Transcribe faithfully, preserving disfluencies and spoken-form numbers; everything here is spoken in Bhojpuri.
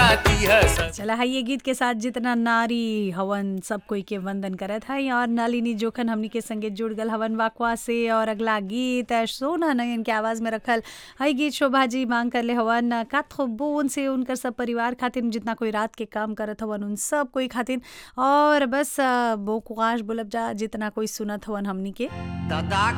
जाती है सब। चला है ये गीत के साथ जितना नारी हवन सब कोई के वंदन करत है और नलिनी जोखन हमनी के संगे जुड़ गल हवन वाकवा से। और अगला गीत सोना नयन के आवाज में रखल है गीत शोभा जी मांग कर ले हवन काथो बोन से उनकर सब परिवार खातिर जितना कोई रात के काम करत हवन उन सब कोई खातिर। और बस बोकुआश बोलब जा जितना कोई सुनत हवन हमनी के दादा